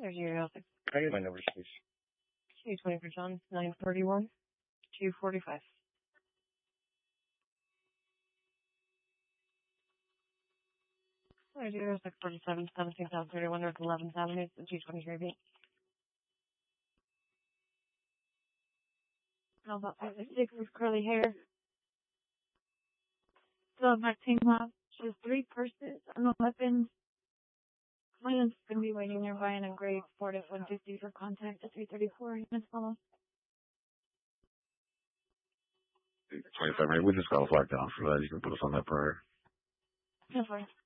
There's your Can I get my numbers, please? 220 for John, 931, 245. There's your 647, 17,031, North 11th Avenue, 223 B. How about 56 with curly hair? The vaccine lab. She has 3 purses, no weapons. Client's going to be waiting nearby in a gray Ford F-150 for contact at 334. Miss Follow. 27, right? We just got a flag down for that. You can put us on that prior. No, sorry.